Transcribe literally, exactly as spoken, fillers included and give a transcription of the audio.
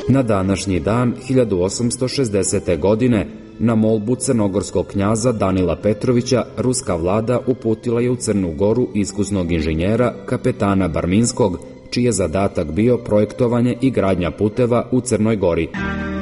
Na današnji dan, hiljadu osamsto šezdesete. godine, na molbu crnogorskog knjaza Danila Petrovića, ruska vlada uputila je u Crnu Goru iskusnog inženjera, kapetana Barminskog, čiji je zadatak bio projektovanje i gradnja puteva u Crnoj Gori.